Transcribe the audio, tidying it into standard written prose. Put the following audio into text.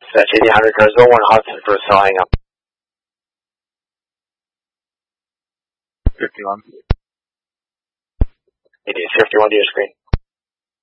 Dispatch 8800 cars 01 Hudson for a cell hang up. 51. It is 51 to your screen.